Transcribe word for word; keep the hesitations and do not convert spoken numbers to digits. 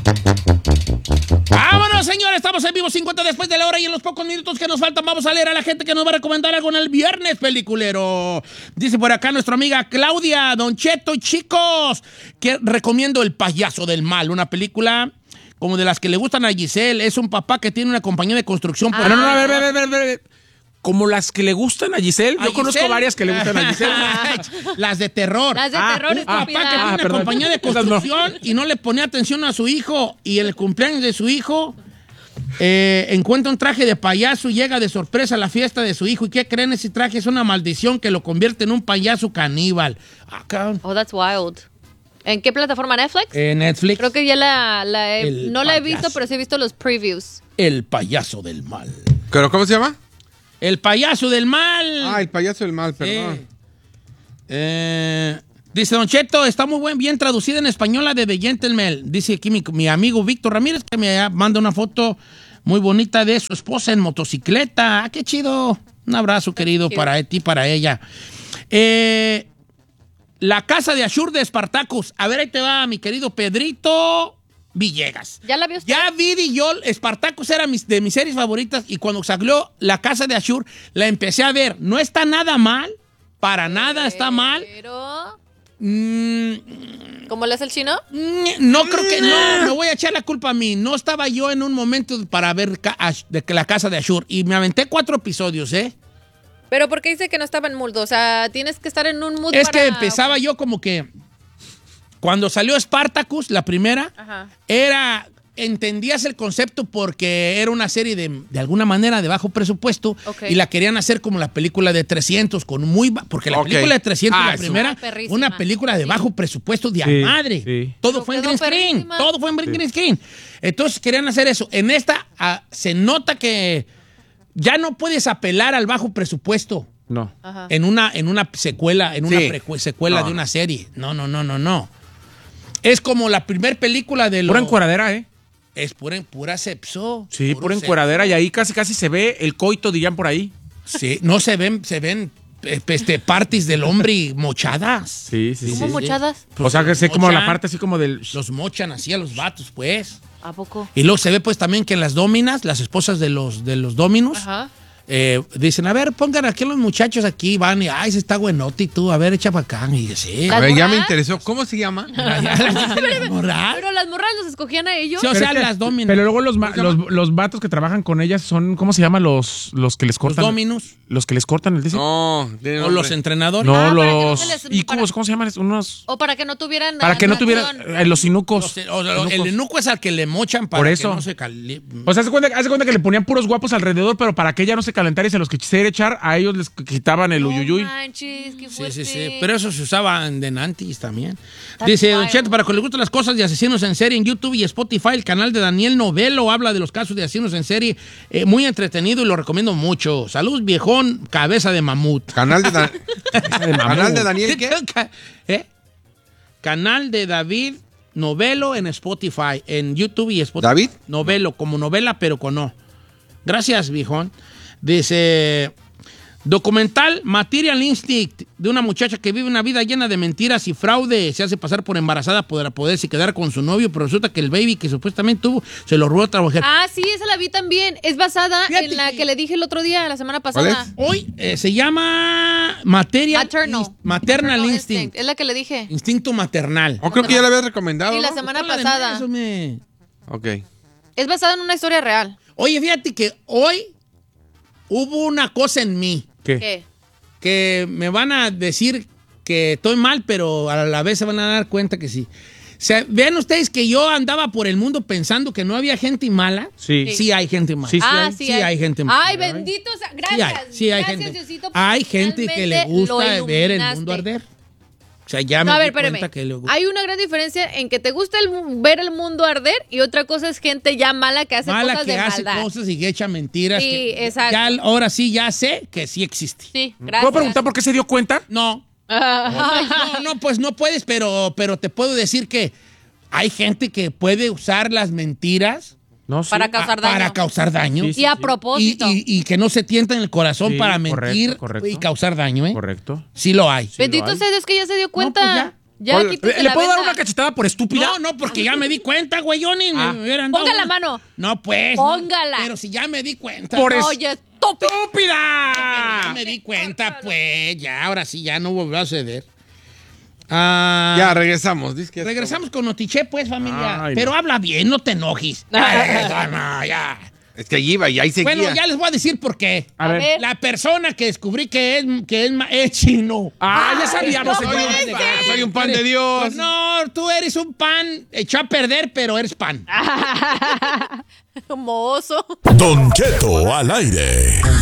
Vámonos, señores, estamos en vivo cincuenta después de la hora y en los pocos minutos que nos faltan vamos a leer a la gente que nos va a recomendar algo en el viernes peliculero. Dice por acá nuestra amiga Claudia, Don Cheto, chicos, que recomiendo El payaso del mal, una película como de las que le gustan a Giselle. Es un papá que tiene una compañía de construcción. Por Ah, no, no, a ver, a ver, a ver, a ver. Como las que le gustan a Giselle. ¿A Yo conozco Giselle? varias que le gustan a Giselle. Las de terror. Las de Ah, terror, un Papá que estúpida. tiene Ah, una perdón. compañía de construcción y no le ponía atención a su hijo. Y el cumpleaños de su hijo eh, encuentra un traje de payaso y llega de sorpresa a la fiesta de su hijo. ¿Y qué creen? Ese traje es una maldición que lo convierte en un payaso caníbal. Acá. Oh, that's wild. ¿En qué plataforma? ¿Netflix? Eh, Netflix. Creo que ya la, la he- El no la he payaso. visto, pero sí he visto los previews. El payaso del mal. ¿Pero cómo se llama? El payaso del mal. Ah, el payaso del mal, Sí. perdón. Eh, dice Don Cheto, está muy buen, bien traducida en español la de The Gentleman. Dice aquí mi, mi amigo Víctor Ramírez que me manda una foto muy bonita de su esposa en motocicleta. Ah, qué chido. Un abrazo, querido, para ti, para ella. Eh, la casa de Ashur de Spartacus. A ver, ahí te va, mi querido Pedrito Villegas. ¿Ya la vio usted? Ya vi y yo, Spartacus era mis, de mis series favoritas y cuando salió La Casa de Ashur, la empecé a ver. No está nada mal, para nada está mal. Pero... Mm, ¿Cómo le hace el chino? no creo que, no, me voy a echar la culpa a mí. No estaba yo en un momento para ver ca- Ash- de que La Casa de Ashur y me aventé cuatro episodios, ¿eh? Pero ¿por qué dice que no estaba en mood? O sea, tienes que estar en un mood Es para... que empezaba yo como que cuando salió Spartacus, la primera, Ajá. era, entendías el concepto porque era una serie de, de alguna manera de bajo presupuesto Ok. y la querían hacer como la película de trescientos, con muy, ba- porque la Ok. película de trescientos, Ah, la eso. primera, Ah, perrísima. una película de bajo presupuesto de a Sí, madre. sí. Todo Pero fue en quedó green screen, perrísima. todo fue en green screen. Entonces querían hacer eso. En esta ah, se nota que ya no puedes apelar al bajo presupuesto. No. Ajá. En una, en una secuela, en una Sí. precue- secuela No. de una serie. No, no, no, no, no. Es como la primer película de los... Pura encueradera, ¿eh? Es pura, pura sepso. Sí, puro pura sepso. encueradera. Y ahí casi casi se ve el coito, dirían por ahí. Sí, no se ven, se ven eh, este, partes del hombre mochadas. Sí, sí, ¿Cómo sí. mochadas? O sea, que sé como la Mochan. parte así como del... Los mochan así a los vatos, pues. ¿A poco? Y luego se ve pues también que las dominas, las esposas de los, de los dominos, Ajá. eh, dicen, a ver, pongan aquí a los muchachos aquí, van y, ay, se está buenote y tú, a ver, echa para acá. Y sí. A ¿Las ver, ya me morras? interesó. ¿Cómo se llama? Ya la dicen las morras. Pero las morras los escogían a ellos. Sí, o Pero sea, es que- las dominas. Pero luego los, ma- los, los vatos que trabajan con ellas son, ¿cómo se llama? Los, los que les los cortan. dominos Los que les cortan el dice. No, tiene o nombre. los entrenadores. No, Ah, para que no los se les- ícubos, para- ¿cómo se llaman? Unos... O para que no tuvieran... Para que no atracción. tuvieran... eh, los inucos. Los- o- o- el Inucos. enuco es al que le mochan para Por que eso. no se cali- O sea, hace cuenta, hace cuenta que le ponían puros guapos alrededor, pero para que ella no se calentara y se los quisiera echar, a ellos les quitaban el No uyuyuy. manches, qué Sí, fuerte. sí, sí. Pero eso se usaba en de Nantis también. That's Dice Don wild. Cheto, para que le gustan las cosas de asesinos en serie en YouTube y Spotify, el canal de Daniel Novelo habla de los casos de asesinos en serie. Eh, muy entretenido y lo recomiendo mucho. Salud, viejón, cabeza de mamut. Canal de, Dan- De mamut. Canal de Daniel, ¿qué? ¿Eh? Canal de David Novelo en Spotify, en YouTube y Spotify. ¿David? Novelo, como novela, pero con no. Gracias, viejón. Dice, documental Material Instinct, de una muchacha que vive una vida llena de mentiras y fraude. Se hace pasar por embarazada para poderse quedar con su novio, pero resulta que el baby que supuestamente tuvo se lo robó a otra mujer. Ah, sí, esa la vi también. Es basada Fíjate en la que- que le dije el otro día, la semana ¿Cuál pasada. es? Hoy eh, se llama Material Maternal. Inst- Maternal Maternal Instinct. Es la que le dije. Instinto maternal. Oh, creo que ya la habías recomendado, Sí, la ¿no? semana Habla de pasada. eso, me- Ok. Es basada en una historia real. Oye, fíjate que hoy hubo una cosa en mí ¿Qué? ¿Qué? que me van a decir que estoy mal, pero a la vez se van a dar cuenta que sí. O sea, vean ustedes que yo andaba por el mundo pensando que no había gente mala. Sí. Sí hay gente mala. Sí, sí ah, hay. sí, Sí hay gente mala. Ay, bendito sea. Sí Gracias. hay, sí hay Gracias, gente. Diosito, Hay gente que le finalmente lo gusta ver el iluminaste. mundo arder. O sea, ya No, me a ver, di cuenta espérame. que le gusta. Hay una gran diferencia en que te gusta el mu- ver el mundo arder y otra cosa es gente ya mala que hace Mala cosas que de hace maldad. cosas y que echa mentiras. Sí, que- exacto. Ya, ahora sí ya sé que sí existe. Sí, gracias. ¿Puedo preguntar por qué se dio cuenta? No. Ah, No, no, pues no puedes, pero, pero te puedo decir que hay gente que puede usar las mentiras No, sí. Para causar a- daño. para causar daño. Sí, sí. y a Y, propósito. y- y que no se tienta en el corazón Sí, para correcto, mentir correcto. y causar daño, ¿eh? Correcto. Sí lo hay. Sí, lo Bendito hay. sea Dios que ya se dio No, pues cuenta. ya. Ya, Oye, quítese ¿Le, le la puedo dar venda. una cachetada por estúpida? No, no, porque ya me di cuenta, güey, yo ni Ah. me hubieran dado Ponga la una. mano. No, pues. Póngala. Pero si ya me di cuenta. Por eso. Oye, estúpido. Ya ¡Estúpida! me di cuenta, pues. Ya, ahora sí, ya no volvió a suceder. Ah, Ya, regresamos. Dice que regresamos con Notiche, pues, familia. Ay, Pero no. habla bien, no te enojes. Ya, no, ya. Es que allí iba y ahí seguía. Bueno, ya les voy a decir por qué. A A ver. ver. La persona que descubrí que es, que es, ma- es chino. Ah, ya sabíamos, no señor. puede ser. Ah, soy un pan de Dios. Pues no, tú eres un pan echó a perder, pero eres pan. Mozo. Don Cheto al aire.